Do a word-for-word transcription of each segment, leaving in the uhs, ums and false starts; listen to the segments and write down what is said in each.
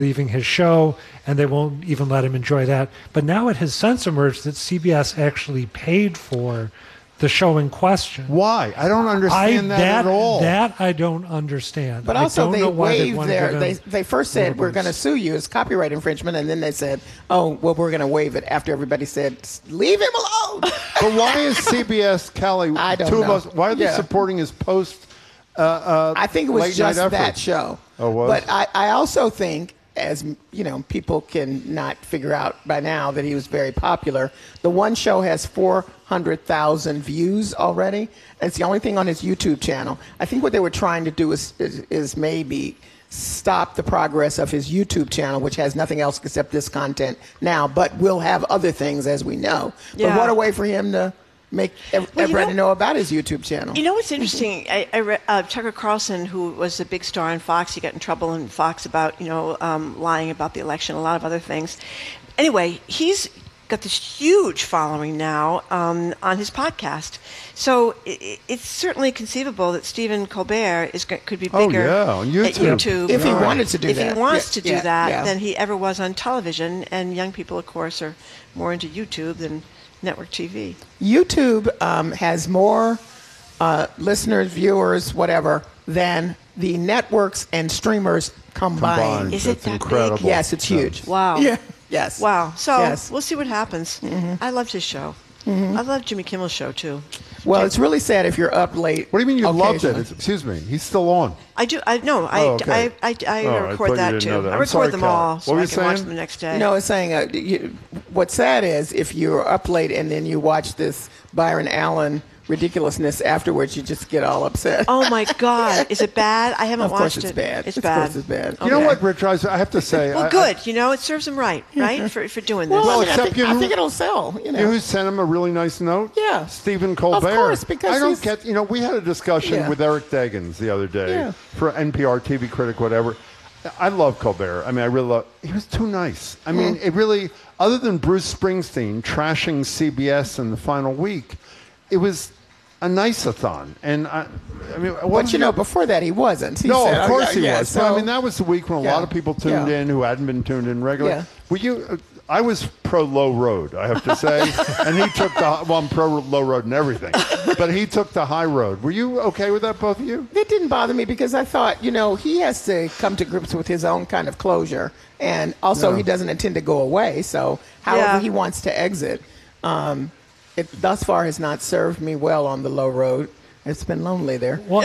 leaving his show, and they won't even let him enjoy that. But now it has since emerged that C B S actually paid for the show in question. Why? I don't understand I, that, that at all. That I don't understand. But I also don't they know why waived they their, they, they they first said, we're going to sue you. It's copyright infringement. And then they said, oh, well, we're going to waive it after everybody said, leave him alone. But why is C B S, Callie, I don't two know. of us, why are they Yeah. supporting his post uh, uh, I think it was late just night that effort? show. Oh, it was? But I, I also think, as you know, people can not figure out by now that he was very popular. The one show has four hundred thousand views already. And it's the only thing on his YouTube channel. I think what they were trying to do is, is, is maybe stop the progress of his YouTube channel, which has nothing else except this content now, but will have other things, as we know. Yeah. But what a way for him to make ev- Well, you everybody know- know about his YouTube channel. You know what's interesting? I, I read, uh, Tucker Carlson, who was a big star on Fox, he got in trouble in Fox about, you know, um, lying about the election, a lot of other things. Anyway, he's got this huge following now um, on his podcast. So it, it's certainly conceivable that Stephen Colbert is could be Oh, bigger yeah, on at YouTube. YouTube. If he or- wanted to do if that. he wants Yeah, to do yeah, that, yeah. than he ever was on television. And young people, of course, are more into YouTube than network T V. YouTube um, has more uh, listeners, viewers, whatever, than the networks and streamers combined. Combined. Is it That's that big? incredible. Yes, it's huge. Wow. Yeah. Yes. Wow. So Yes. we'll see what happens. I loved his show. I loved Jimmy Kimmel's show, too. Well, it's really sad if you're up late. What do you mean you loved it? occasionally. It's, excuse me. He's still on. I do. I no. I, Oh, okay. I, I, I, Oh, I record thought you that didn't too. know that. I I'm record sorry, them Cal. all What so were I you can watch saying? them the next day. No, it's saying uh, you, what's sad is if you're up late and then you watch this Byron Allen ridiculousness afterwards, you just get all upset. Oh my God! Is it bad? I haven't Of watched course it's it. bad. It's Of bad. course it's bad. You know Okay. what, Rich? I I have to say. Well, I- good. You know, it serves him right, right, for for doing this. Well, Well, I, mean, I, except think, you I who- think it'll sell. You know. You know who sent him a really nice note? Yeah. Stephen Colbert. course, because I don't he's- get, you know, we had a discussion Yeah. with Eric Deggans the other day Yeah. for N P R T V critic, whatever. I love Colbert. I mean, I really love, he was too nice. I mean, it really, other than Bruce Springsteen trashing C B S in the final week, it was a nice-a-thon. And I, I mean, what But was you know, your- before that, he wasn't. He no, said, of oh, course yeah, he yeah, was. So, but I mean, that was the week when a Yeah. lot of people tuned Yeah. in who hadn't been tuned in regularly. Yeah. Were you? Uh, I was pro low road, I have to say, and he took the well, I'm pro low road and everything, but he took the high road. Were you okay with that, both of you? It didn't bother me because I thought, you know, he has to come to grips with his own kind of closure. And also, Yeah. he doesn't intend to go away. So, however Yeah. he wants to exit, um, it thus far has not served me well on the low road. It's been lonely there. Well,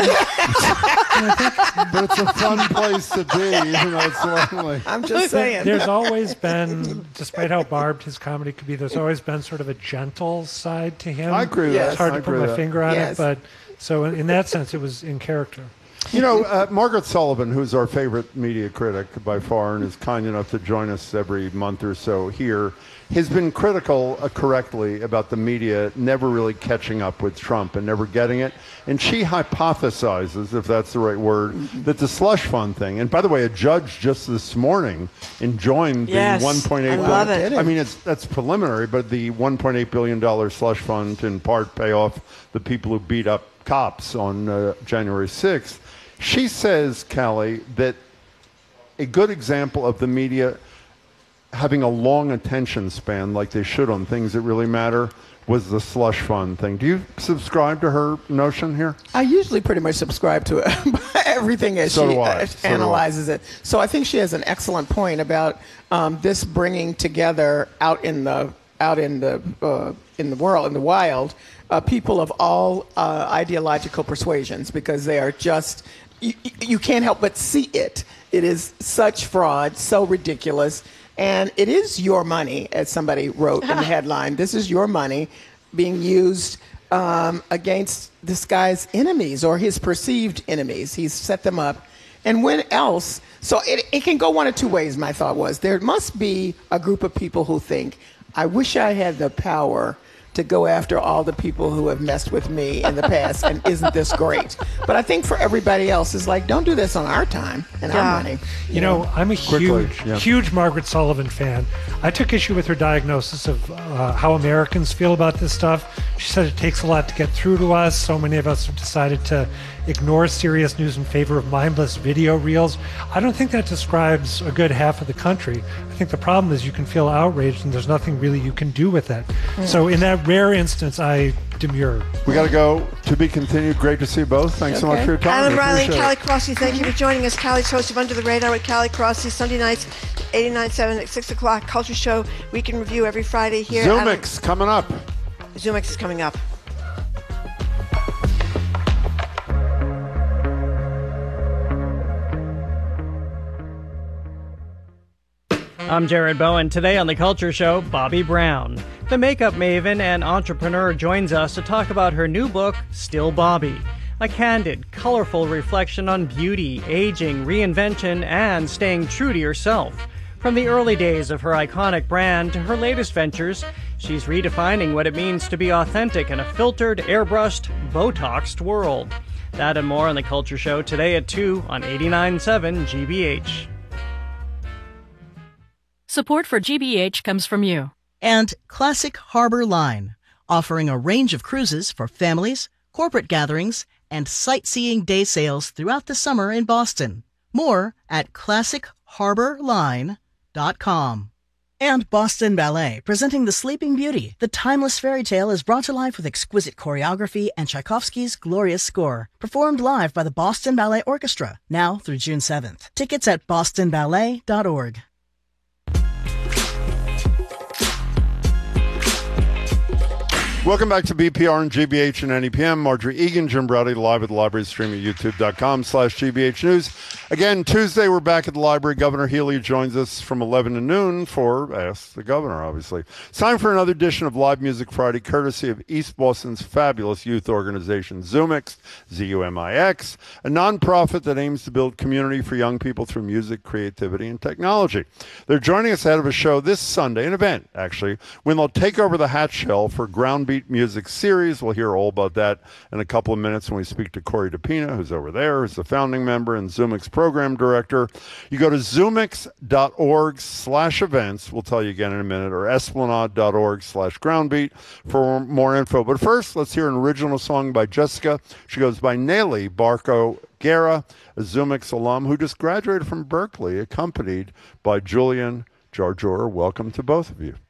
But it's a fun place to be, you know. It's lonely. I'm just saying. there's always been, despite how barbed his comedy could be, there's always been sort of a gentle side to him. I agree with Yes. that. It's hard I to put agree my with that. finger on Yes. it, but so in, in that sense, it was in character. You know, uh, Margaret Sullivan, who's our favorite media critic by far and is kind enough to join us every month or so here, has been critical uh, correctly about the media never really catching up with Trump and never getting it. And she hypothesizes, if that's the right word, that the slush fund thing, and by the way, a judge just this morning enjoined Yes, the one point eight I billion. love it. I mean, it's that's preliminary, but the one point eight billion dollars slush fund to in part pay off the people who beat up cops on uh, January sixth. She says, Callie, that a good example of the media having a long attention span like they should on things that really matter was the slush fund thing. Do you subscribe to her notion here? I usually pretty much subscribe to it, everything as So she do I. uh, So do I. analyzes it. So I think she has an excellent point about um, this bringing together out in the out in the uh, in the world in the wild uh, people of all uh, ideological persuasions, because they are just you, you can't help but see it. It is such fraud, so ridiculous. And it is your money, as somebody wrote in the headline. This is your money being used um, against this guy's enemies or his perceived enemies. He's set them up. And when else? So it, it can go one of two ways, my thought was. There must be a group of people who think, I wish I had the power to go after all the people who have messed with me in the past, and isn't this great? But I think for everybody else, it's like, don't do this on our time and Yeah. our money. You know, I'm a Quickly, huge, yeah. huge Margaret Sullivan fan. I took issue with her diagnosis of uh, how Americans feel about this stuff. She said it takes a lot to get through to us. So many of us have decided to ignore serious news in favor of mindless video reels. I don't think that describes a good half of the country. I think the problem is you can feel outraged and there's nothing really you can do with it. Mm. So in that rare instance, I demur. We got to go. To be continued. Great to see you both. Thanks okay. so much for your time. Alan Riley and Callie Crossley, thank you for joining us. Callie's host of Under the Radar with Callie Crossley, Sunday nights, eighty-nine point seven at six o'clock. Culture Show, Week in Review every Friday here. Zoomix coming up. Zoomix is coming up. I'm Jared Bowen. Today on The Culture Show, Bobbi Brown. The makeup maven and entrepreneur joins us to talk about her new book, Still Bobbi. A candid, colorful reflection on beauty, aging, reinvention, and staying true to yourself. From the early days of her iconic brand to her latest ventures, she's redefining what it means to be authentic in a filtered, airbrushed, Botoxed world. That and more on The Culture Show today at two on eighty-nine point seven G B H. Support for G B H comes from you. And Classic Harbor Line, offering a range of cruises for families, corporate gatherings, and sightseeing day sails throughout the summer in Boston. More at classic harbor line dot com. And Boston Ballet, presenting The Sleeping Beauty. The timeless fairy tale is brought to life with exquisite choreography and Tchaikovsky's glorious score. Performed live by the Boston Ballet Orchestra, now through June seventh. Tickets at boston ballet dot org. Welcome back to B P R and G B H and N E P M. Marjorie Egan, Jim Browdy, live at the library, stream at youtube.com slash GBH News. Again, Tuesday, we're back at the library. Governor Healy joins us from eleven to noon for Ask the Governor, obviously. It's time for another edition of Live Music Friday, courtesy of East Boston's fabulous youth organization, Zoomix, Z U M I X, a nonprofit that aims to build community for young people through music, creativity, and technology. They're joining us ahead of a show this Sunday, an event, actually, when they'll take over the Hatch Shell for Groundbeat Music Series. We'll hear all about that in a couple of minutes when we speak to Corey DePina, who's over there, who's the founding member and Zoomix program director. You go to zoomix.org slash events. We'll tell you again in a minute, or esplanade.org slash groundbeat for more info. But first, let's hear an original song by Jessica. She goes by Nelly Barco Guerra, a Zoomix alum who just graduated from Berkeley, accompanied by Julian Jarjour. Welcome to both of you.